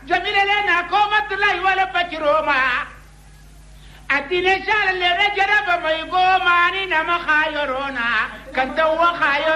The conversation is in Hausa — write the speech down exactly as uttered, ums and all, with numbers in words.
jamile lena ko matulai wala pakiroma adine shal le rajara ba mai goma ni na makhayorona kan tawa khayo